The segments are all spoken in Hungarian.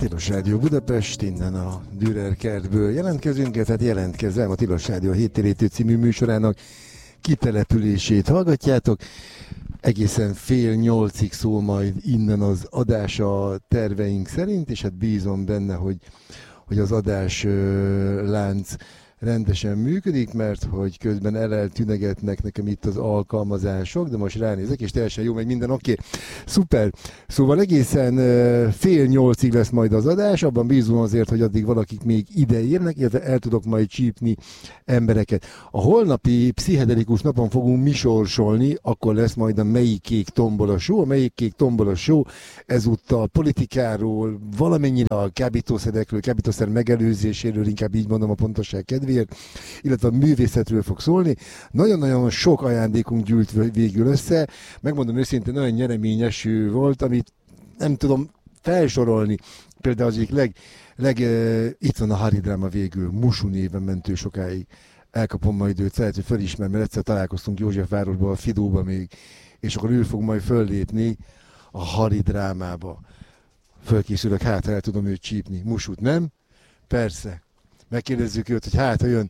Tilos Rádió Budapest, innen a Dürer kertből jelentkezünk, tehát jelentkezem a Tilos Rádió Héttérétő című műsorának kitelepülését hallgatjátok. Egészen 7:30 szól majd innen az adás a terveink szerint, és hát bízom benne, hogy az adás lánc rendesen működik, mert hogy közben eltűnegetnek nekem itt az alkalmazások, de most ránézek, és teljesen jó, meg minden oké. Szuper! Szóval egészen 7:30 lesz majd az adás, abban bízom azért, hogy addig valakik még ide érnek, illetve el tudok majd csípni embereket. A holnapi pszichedelikus napon fogunk mi sorsolni, akkor lesz majd a Melyik Kék Tombola Show. A Melyik Kék Tombola Show ezúttal politikáról, valamennyire a kábítószerekről, kábítószer megelőzéséről, inkább így mondom a pontosság kedvéért, illetve a művészetről fog szólni. Nagyon-nagyon sok ajándékunk gyűlt végül össze. Megmondom őszintén, nagyon nyereményes volt, amit nem tudom felsorolni. Például az egyik itt van a Haridráma végül, Musu néven mentő sokáig. Elkapom majd őt, lehet, hogy felismer, mert egyszer találkoztunk Józsefvárosban, a Fidóba még, és akkor ő fog majd föllépni a Haridrámába. Fölkészülök, hát el tudom őt csípni. Musut, nem? Persze. Megkérdezzük őt, hogy hát, ha jön.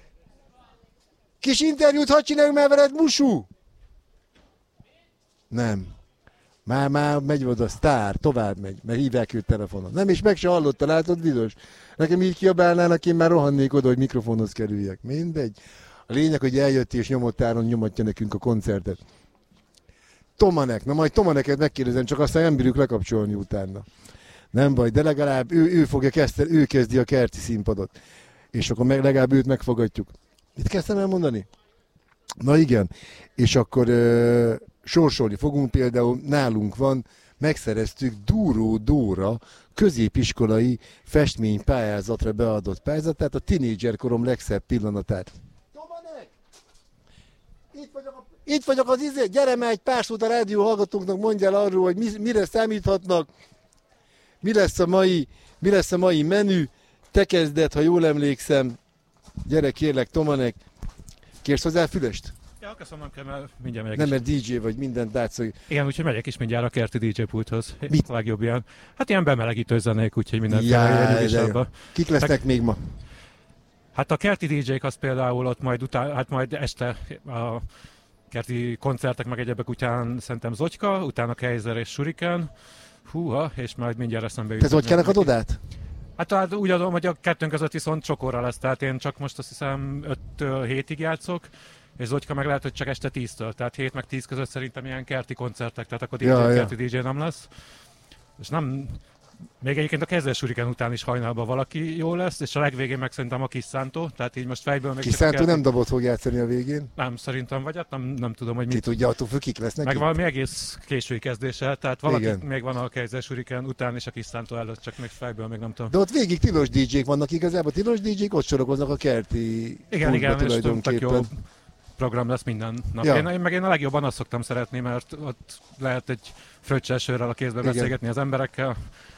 Kis interjút hadd csináljunk már veled, Musu? Nem. Már megy oda, sztár, tovább megy, mert hívják őt telefonon. Nem, és meg se hallotta, látod, Vidos? Nekem így kiabálnának, én már rohannék oda, hogy mikrofonhoz kerüljek. Mindegy. A lényeg, hogy eljött és nyomottáron nyomatja nekünk a koncertet. Tomanek, na majd Tomaneket megkérdezem, csak aztán nem bírjuk lekapcsolni utána. Nem baj, de legalább ő kezdi a kerti színpadot. És akkor legalább őt megfogadjuk. Mit kezdtem elmondani? Na igen, és akkor sorsolni fogunk, például nálunk van, megszereztük Dúró Dóra középiskolai festménypályázatra beadott pályázatát, a tinédzserkorom legszebb pillanatát. Tomanek! Itt vagyok az gyere már egy pár szót a rádió hallgatónknak, mondj el arról, hogy mire számíthatnak, mi lesz a mai menü, te kezded, ha jól emlékszem. Gyere kérlek, Tomanek, kérsz hozzá fülest? Ja, köszönöm, nem kell, mert mindjárt megyek. Nem, mert DJ vagy, mindent látsz. Igen, úgyhogy megyek is mindjárt a kerti DJ pulthoz. Mit? A legjobb ilyen, hát ilyen bemelegítő zenék, úgyhogy mindenféle nyugisabba. Kik lesznek még ma? Hát a kerti DJ-k az például ott majd este a kerti koncertek meg egyebek után szerintem Zotyka, utána Kejzer és Suriken. Húha, és majd mindjárt eszembe jut. Te Zotykának adod át? Hát úgy adom, hogy a kettőnk között viszont csokóra lesz, tehát én csak most azt hiszem 5-7-ig játszok, és Zotyka meg lehet, hogy csak este 10-től, tehát 7 meg 10 között szerintem ilyen kerti koncertek, tehát akkor kerti DJ nem lesz. És nem... Még egyébként a Kejzer Suriken után is hajnalban valaki jó lesz, és a legvégén meg szerintem a Kis Szántó, tehát így most fejből még... Kis Szántó nem dobot fog játszani a végén? Nem, szerintem, vagy hát nem tudom, hogy mit... Ki tudja, attól függ, kik lesznek. Meg valami egész késői kezdéssel, tehát valaki még van a Kejzer Suriken után és a Kis Szántó előtt, csak még fejből még nem tudom. De ott végig tilos DJ-k vannak igazából, tilos DJ-k ott sorokoznak a kerti... Igen, és tök jó program lesz minden nap. Ja. Én a legjobban azt szoktam szeretni, mert ott lehet egy fröccses sörrel a kézbe beszélgetni az emberekkel,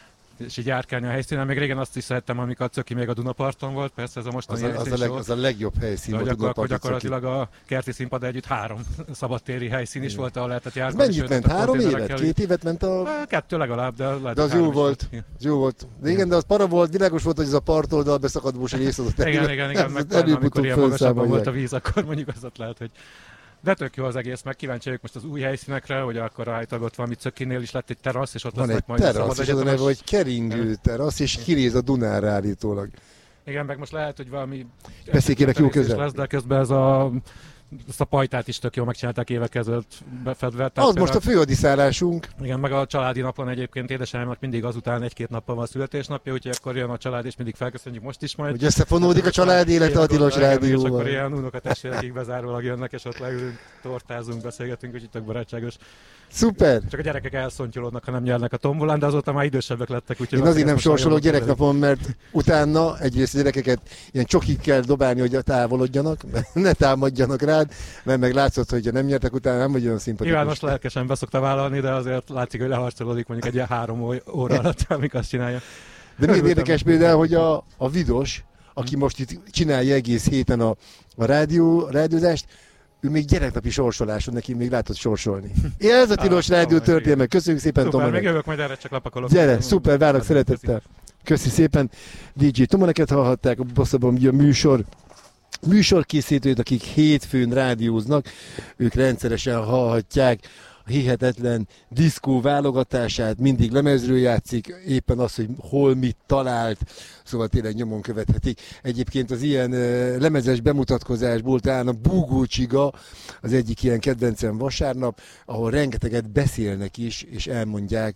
és így járkálni a helyszínen. Még régen azt is szerettem, amikor a Cöki még a Dunaparton volt, persze ez a mostani az a legjobb helyszín volt a Dunaparton. Gyakorlatilag a kerti színpad együtt 3 szabadtéri helyszín is volt, ahol lehetett járni. Mennyit ment? 3 évet? 2 évet ment a... 2 legalább, de lehet, de az jó volt. Jó volt. De igen, de az para volt, világos volt, hogy ez a partoldal beszakadós rész az. Igen, meg amikor ilyen magasabban volt a víz, akkor mondjuk az ott lehet, hogy... De tök jó az egész, meg kíváncsi vagyok most az új helyszínekre, hogy akkor állítólag ott valami Cökinél is lett egy terasz, és ott lesznek majd szabad egyetemes. Van egy terasz, és az a neve, hogy keringő terasz, és kinéz a Dunára állítólag. Igen, meg most lehet, hogy valami... Beszélkérek jó közel. Lesz, de közben ezt a pajtát is tök jól megcsinálták évek ezelőtt befedve. Az most a főadiszállásunk. Igen, meg a családi napon egyébként édesanyámnak mindig azután 1-2 nappal van a születésnapja, úgyhogy akkor jön a család, és mindig felköszönjük most is majd. Hogy összefonódik a család élete a Tilos Rádióval. És akkor ilyen unokatestvérekig bezárólag jönnek, és ott leülünk, tortázunk, beszélgetünk, úgyhogy tök barátságos. Szuper! Csak a gyerekek elszontyolódnak, ha nem nyernek a tombolán, de azóta már idősebbek lettek. Én azért nem sorsolok gyereknapon, mert utána egyrészt a gyerekeket ilyen csokig kell dobálni, hogy távolodjanak, ne támadjanak rád, mert meg látszott, hogy nem nyertek utána, nem vagy olyan szimpatikus. Nyilván most lelkesen beszokta vállalni, de azért látszik, hogy leharcolódik mondjuk egy ilyen 3 óra alatt, amíg azt csinálja. De milyen érdekes például, hogy a Vidos, aki most itt csinálja egész héten a rádiózást, ő még gyereknapi sorsoláson, neki még látod sorsolni. Ez a Tilos Rádió történelme. Köszönjük szépen, Szuper, Toma. még jövök, majd erre csak lapakolok. Gyere, szuper, várok szeretettel. Köszi szépen. DJ Tomoneket hallhatták, a Bosszabban a műsorkészítőt, akik hétfőn rádióznak, ők rendszeresen hallhatják a hihetetlen diszkó válogatását, mindig lemezről játszik, éppen az, hogy hol mit talált, szóval tényleg nyomon követhetik. Egyébként az ilyen lemezes bemutatkozásból talán a Búgó Csiga az egyik ilyen kedvencem vasárnap, ahol rengeteget beszélnek is, és elmondják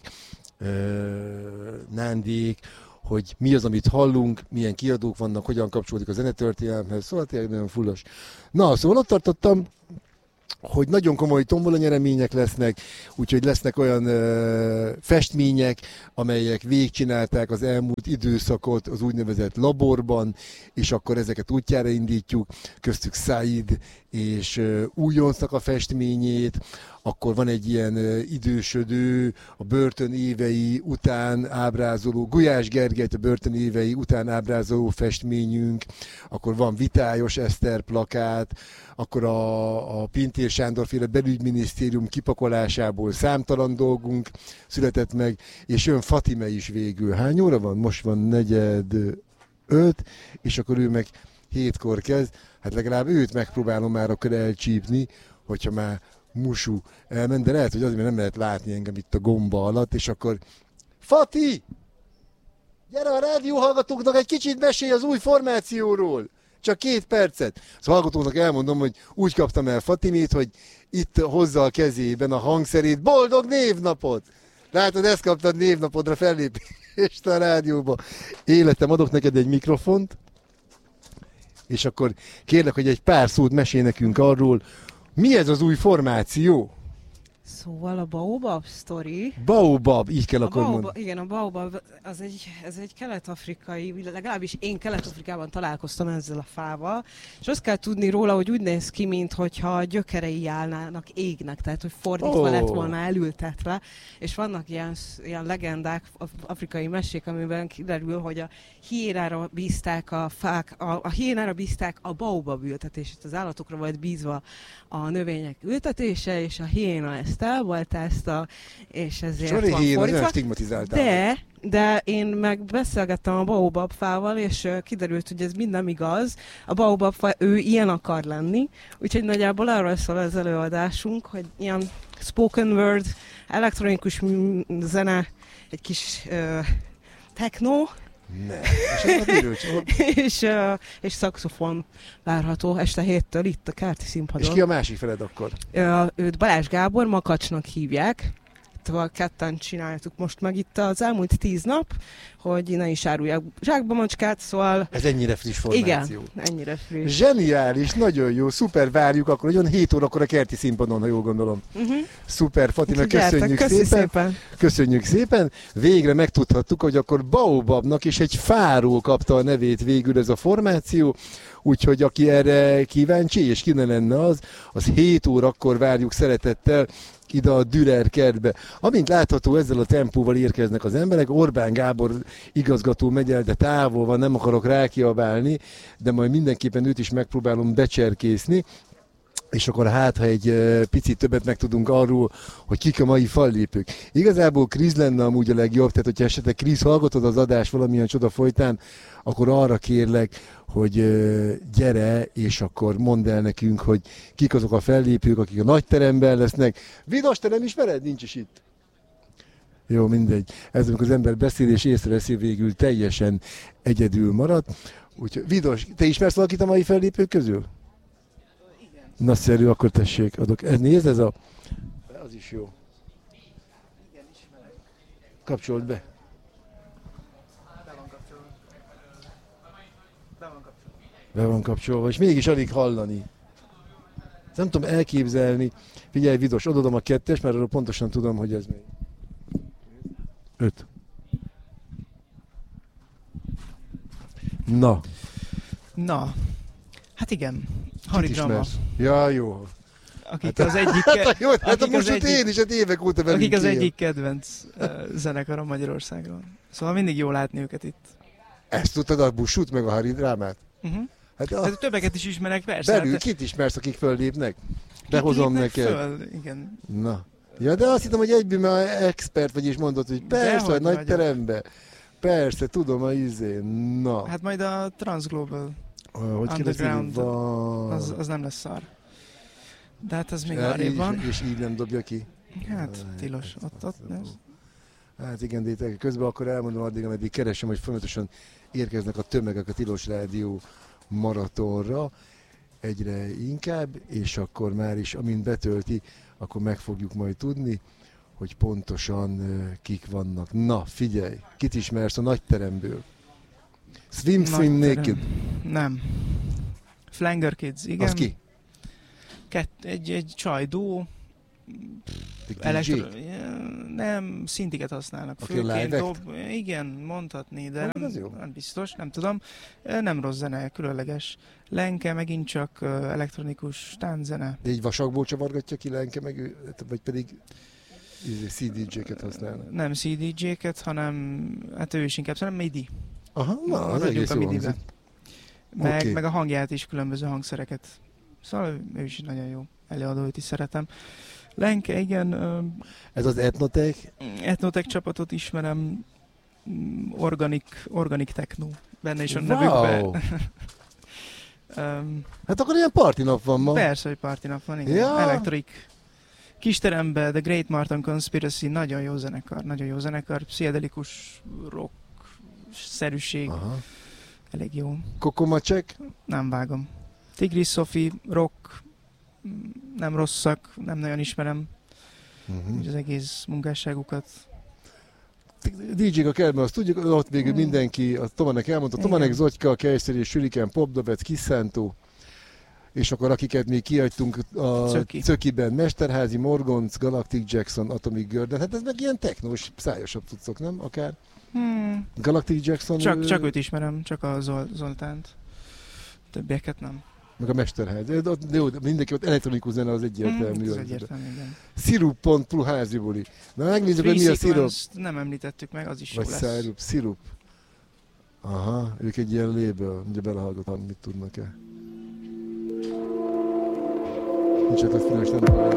Nándék, hogy mi az, amit hallunk, milyen kiadók vannak, hogyan kapcsolódik a zenetörténelemhez, szóval tényleg nagyon fullos. Na, szóval ott tartottam, hogy nagyon komoly tombola nyeremények lesznek, úgyhogy lesznek olyan festmények, amelyek végigcsinálták az elmúlt időszakot az úgynevezett laborban, és akkor ezeket útjára indítjuk, köztük Said és újoncnak a festményét, akkor van egy ilyen idősödő, a börtön évei után ábrázoló, Gulyás Gergelyt a börtön évei után ábrázoló festményünk, akkor van Vitályos Eszter plakát, akkor a Pintér Sándor-féle belügyminisztérium kipakolásából számtalan dolgunk született meg, és jön Fatime is végül. Hány óra van? Most van 4:45, és akkor ő meg 7-kor kezd. Hát legalább őt megpróbálom már akkor elcsípni, hogyha már Musu elment, de lehet, hogy azért, mert nem lehet látni engem itt a gomba alatt, és akkor Fati! Gyere a rádióhallgatóknak egy kicsit mesélj az új formációról! Csak 2 percet. Az hallgatóknak elmondom, hogy úgy kaptam el Fatimét, hogy itt hozza a kezében a hangszerét. Boldog névnapot! Látod, ezt kaptad névnapodra fellépést a rádióba. Életem, adok neked egy mikrofont, és akkor kérlek, hogy egy pár szót mesélj nekünk arról, mi ez az új formáció? Szóval a Baobab sztori. Baobab, így kell akkor mondani. Igen, a Baobab ez egy kelet-afrikai, legalábbis én Kelet-Afrikában találkoztam ezzel a fával, és azt kell tudni róla, hogy úgy néz ki, mintha a gyökerei állnának, égnek, tehát hogy fordítva lett volna elültetve, és vannak ilyen legendák, afrikai mesék, amiben kiderül, hogy a hiénára bízták a hiénára bízták a baobab ültetését, az állatokra volt bízva a növények ültetése, és a hiéna ezt elvoltázta, és ezért Sori van hiéna fordítva. nem stigmatizáltál. De én meg beszélgettem a baobab fával, és kiderült, hogy ez mind igaz. A baobab fa, ő ilyen akar lenni, úgyhogy nagyjából arról szól az előadásunk, hogy ilyen spoken word, elektronikus zene, egy kis techno, és szaxofon várható este 7-től itt a Kerti színpadon. És ki a másik feled akkor? Őt Balázs Gábor, Makacsnak hívják. Ketten csináltuk most meg itt az elmúlt 10 nap, hogy ne is árulják zsákba macskát, szóval... Ez ennyire friss formáció. Igen, ennyire friss. Zseniális, nagyon jó, szuper, várjuk akkor, hogy 7 órakor a Kerti színpadon, ha jól gondolom. Szuper, Fatima, köszönjük szépen. Köszönjük szépen. Végre megtudhattuk, hogy akkor Baobabnak is egy fáról kapta a nevét végül ez a formáció, úgyhogy aki erre kíváncsi, és ki ne lenne az 7 órakor várjuk szeretettel ide a Dürer kertbe. Amint látható, ezzel a tempóval érkeznek az emberek. Orbán Gábor igazgató megy el, de távol van, nem akarok rákiabálni, de majd mindenképpen őt is megpróbálom becserkészni, és akkor hát, ha egy picit többet megtudunk arról, hogy kik a mai fallépők. Igazából Krisz lenne amúgy a legjobb, tehát hogyha esetleg Krisz hallgatod az adást valamilyen csoda folytán, akkor arra kérlek, hogy gyere, és akkor mondd el nekünk, hogy kik azok a fellépők, akik a nagy teremben lesznek. Vidas, te nem ismered? Nincs is itt. Jó, mindegy. Ez amikor az ember beszél, és észreveszi, végül teljesen egyedül marad. Úgyhogy Vidas, te ismersz valakit a mai fellépők közül? Igen. Nagyszerű, akkor tessék, adok. Nézd, ez a... Az is jó. Igen, ismerek. Kapcsold be. Be van kapcsolva, és mégis alig hallani. Nem tudom elképzelni. Figyelj, Vidos, odadom a 2-es, mert arról pontosan tudom, hogy ez még. 5. Na, hát igen. Haridrama. Ja, jó. Akik az egyik... Jó, hát most én is évek óta velünk akik az egyik kedvenc zenekarom Magyarországon. Szóval mindig jó látni őket itt. Ezt tudtad, a Busut meg a Haridrámát? Hát többeket is ismerek, persze. Belül kit ismersz, akik föllépnek? Behozom neked. Föl, igen. Na. Ja, de azt hittem, hogy egyből már expert vagy, és mondod, hogy persze, hogy nagy terembe. Persze, tudom, a Na. Hát majd a Transglobal Underground az nem lesz szar. De hát az még arrébb van. És így nem dobja ki? Hát tilos, ott Hát igen, de közben akkor elmondom addig, ameddig keresem, hogy folyamatosan érkeznek a tömegek a Tilos Rádió maratonra egyre inkább, és akkor már is, amint betölti, akkor meg fogjuk majd tudni, hogy pontosan kik vannak. Na, figyelj, kit ismersz a nagyteremből? Swim Naked? Nem. Flanger Kids, igen. Az ki? Egy csaj duó. Nem, szintiket használnak. Főként igen, mondhatni, de nem biztos, nem tudom. Nem rossz zene, különleges. Lenke megint csak elektronikus tánczene. De így vasakból csavargatja ki Lenke meg, vagy pedig CDJ-ket használnak? Nem CDJ-ket, hanem hát ő is inkább, hanem MIDI. Aha, na, az egész jó hangzik. Meg a hangját is, különböző hangszereket. Szóval ő is nagyon jó előadóit is szeretem. Lenke, igen. Ez az Ethnotech? Ethnotech csapatot ismerem. Organic techno. Benne is a nevükben. Hát akkor ilyen partinap van ma. Persze, hogy partinap van, igen. Ja. Electric. Kisterembe, The Great Martin Conspiracy, nagyon jó zenekar. Pszichedelikus rock-szerűség. Aha. Elég jó. Kokomacsek? Nem vágom. Tigris Sophie, rock, nem rosszak, nem nagyon ismerem az egész munkásságukat. DJ-k a kertben, azt tudjuk, ott végül mindenki, a Tomanek elmondta, Tomanek, Zotyka, Kejszeri és Suriken, Popdovec, Kiszántó, és akkor akiket még kihagytunk a Cökiben, Mesterházi, Morgonc, Galactic Jackson, Atomic Girl, hát ez meg ilyen technós, szájosabb cuccok, nem? Akár? Galactic Jackson... Csak őt ismerem, csak a Zoltánt. Többieket nem. Meg a Mesterház. Jó, mindenki ott elektronikus zene az egyértelmű. Az egyértelmű, igen. Sirup.plu házi buli. Na megnézzük, hogy mi a szirup. Nem említettük meg, az is vagy jó lesz. Sirup. Aha, ők egy ilyen label, ugye belehallgatom, mit tudnak-e. Nincs hát a füles, nem